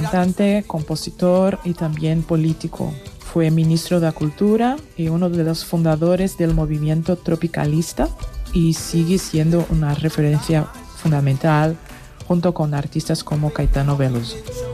cantante, compositor y también político. Fue ministro de la Cultura y uno de los fundadores del movimiento tropicalista y sigue siendo una referencia fundamental junto con artistas como Caetano Veloso.